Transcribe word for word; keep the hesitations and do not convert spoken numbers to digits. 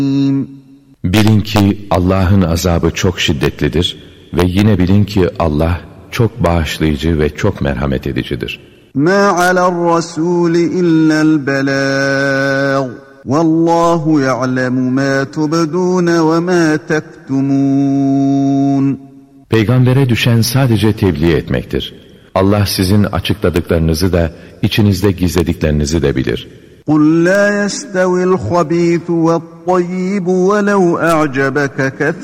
Bilin ki Allah'ın azabı çok şiddetlidir ve yine bilin ki Allah çok bağışlayıcı ve çok merhamet edicidir. مَا عَلَى الرَّسُولِ إِلَّا الْبَلَاغُ وَاللّٰهُ يَعْلَمُ مَا تُبْدُونَ وَمَا تَكْتُمُونَ Peygambere düşen sadece tebliğ etmektir. Allah sizin açıkladıklarınızı da içinizde gizlediklerinizi de bilir. قُلْ لَا يَسْتَوِي الْخَبِيثُ وَالطَّيِّبُ وَلَوْ أَعْجَبَكَ كَثِيرٌ